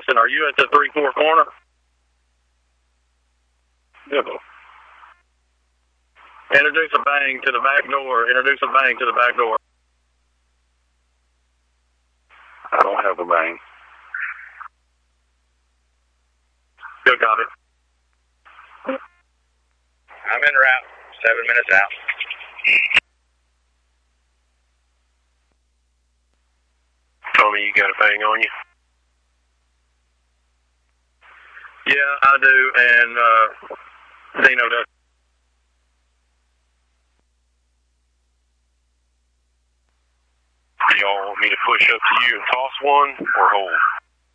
Listen, are you at the 3-4 corner? Yeah. Introduce a bang to the back door. Introduce a bang to the back door. I don't have a bang. Good copy. I'm en route. 7 minutes out. Tommy, you got a bang on you? Yeah, I do, and Dino does. Do y'all want me to push up to you and toss one or hold?